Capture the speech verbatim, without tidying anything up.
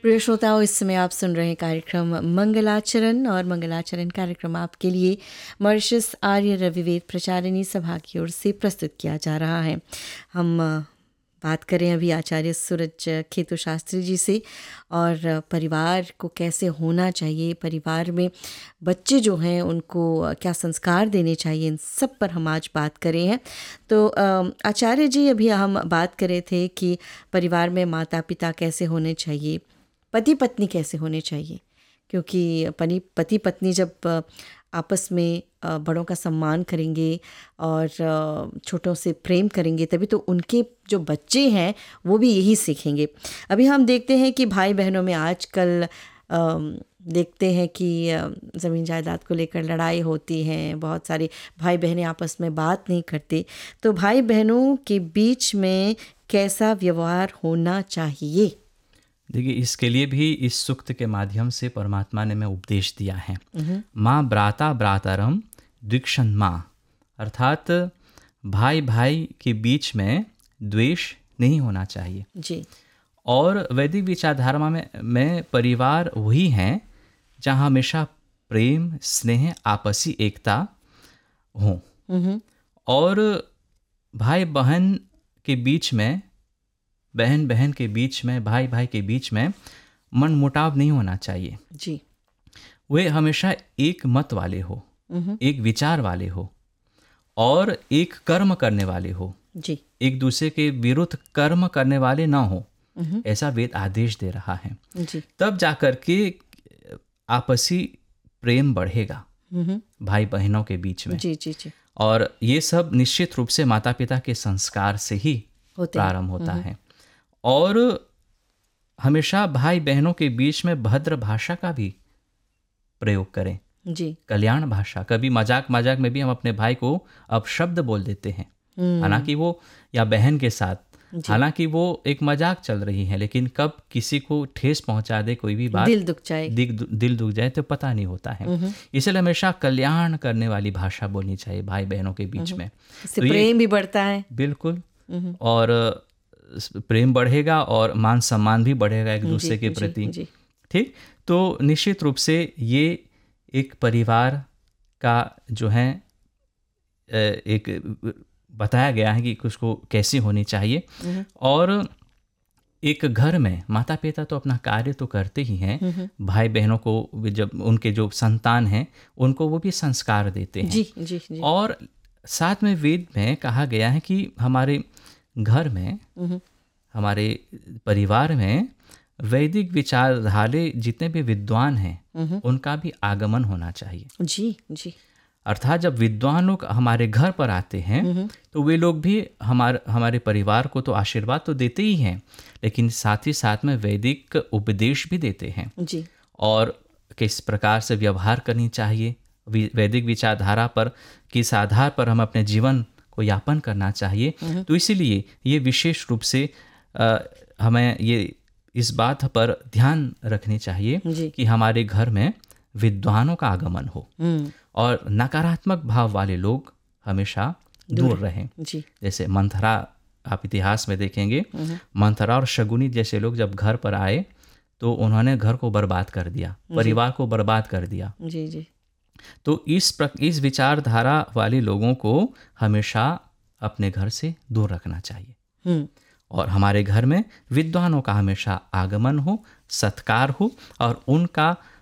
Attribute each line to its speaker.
Speaker 1: प्रिय श्रोताओं, इस समय आप सुन रहे हैं कार्यक्रम मंगलाचरण और मंगलाचरण कार्यक्रम आपके लिए मॉरिशस आर्य रविवेद प्रचारिणी सभा की ओर से प्रस्तुत किया जा रहा है। हम बात करें अभी आचार्य सूरज खेतु शास्त्री जी से, और परिवार को कैसे होना चाहिए, परिवार में बच्चे जो हैं उनको क्या संस्कार देने चाहिए, इन सब पर हम आज बात करें हैं। तो आचार्य जी, अभी हम बात कर रहे थे कि परिवार में माता पिता कैसे होने चाहिए, पति पत्नी कैसे होने चाहिए, क्योंकि पति पति पत्नी जब आपस में बड़ों का सम्मान करेंगे और छोटों से प्रेम करेंगे, तभी तो उनके जो बच्चे हैं वो भी यही सीखेंगे। अभी हम देखते हैं कि भाई बहनों में आजकल देखते हैं कि ज़मीन जायदाद को लेकर लड़ाई होती है, बहुत सारे भाई बहनें आपस में बात नहीं करते। तो भाई बहनों के बीच में कैसा व्यवहार होना चाहिए?
Speaker 2: देखिए, इसके लिए भी इस सूक्त के माध्यम से परमात्मा ने हमें उपदेश दिया है। माँ ब्राता ब्रातरम द्विक्षण माँ, अर्थात भाई भाई के बीच में द्वेष नहीं होना चाहिए
Speaker 1: जी।
Speaker 2: और वैदिक विचारधारा में, में परिवार वही है जहाँ हमेशा प्रेम, स्नेह, आपसी एकता हो, और भाई बहन के बीच में, बहन बहन के बीच में, भाई भाई के बीच में मन मुटाव नहीं होना चाहिए
Speaker 1: जी।
Speaker 2: वे हमेशा एक मत वाले हो, एक विचार वाले हो और एक कर्म करने वाले हो
Speaker 1: जी।
Speaker 2: एक दूसरे के विरुद्ध कर्म करने वाले ना हो, ऐसा वेद आदेश दे रहा है
Speaker 1: जी।
Speaker 2: तब जाकर के आपसी प्रेम बढ़ेगा भाई बहनों के बीच में।
Speaker 1: जी जी जी।
Speaker 2: और ये सब निश्चित रूप से माता पिता के संस्कार से ही प्रारंभ होता है। और हमेशा भाई बहनों के बीच में भद्र भाषा का भी प्रयोग करें
Speaker 1: जी।
Speaker 2: कल्याण भाषा। कभी मजाक मजाक में भी हम अपने भाई को अपशब्द बोल देते हैं, हालांकि वो, या बहन के साथ, हालांकि वो एक मजाक चल रही है, लेकिन कब किसी को ठेस पहुंचा दे कोई भी बात,
Speaker 1: दिल दुख जाए
Speaker 2: दिल दुख जाए तो पता नहीं होता है। इसलिए हमेशा कल्याण करने वाली भाषा बोलनी चाहिए भाई बहनों के बीच में।
Speaker 1: इससे प्रेम भी बढ़ता है।
Speaker 2: बिल्कुल, और प्रेम बढ़ेगा और मान सम्मान भी बढ़ेगा एक दूसरे के प्रति। ठीक, तो निश्चित रूप से ये एक परिवार का जो है एक बताया गया है कि उसको कैसी होनी चाहिए। और एक घर में माता पिता तो अपना कार्य तो करते ही हैं, भाई बहनों को, जब उनके जो संतान हैं उनको वो भी संस्कार देते हैं।
Speaker 1: जी, जी, जी।
Speaker 2: और साथ में वेद में कहा गया है कि हमारे घर में, हमारे परिवार में वैदिक विचारधारे जितने भी विद्वान हैं उनका भी आगमन होना चाहिए।
Speaker 1: जी जी।
Speaker 2: अर्थात जब विद्वान लोग हमारे घर पर आते हैं तो वे लोग भी हमारे हमारे परिवार को तो आशीर्वाद तो देते ही हैं, लेकिन साथ ही साथ में वैदिक उपदेश भी देते हैं
Speaker 1: जी।
Speaker 2: और किस प्रकार से व्यवहार करनी चाहिए, वैदिक विचारधारा पर किस आधार पर हम अपने जीवन को यापन करना चाहिए। तो इसीलिए ये विशेष रूप से आ, हमें ये इस बात पर ध्यान रखनी चाहिए कि हमारे घर में विद्वानों का आगमन हो और नकारात्मक भाव वाले लोग हमेशा दूर रहें। जी। जैसे मंथरा, आप इतिहास में देखेंगे, मंथरा और शगुनी जैसे लोग जब घर पर आए तो उन्होंने घर को बर्बाद कर दिया, परिवार को बर्बाद कर दिया।
Speaker 1: जी जी।
Speaker 2: तो इस प्र, इस विचारधारा वाले लोगों को हमेशा अपने घर से दूर रखना चाहिए और हमारे घर में विद्वानों का हमेशा आगमन हो, सत्कार हो और उनका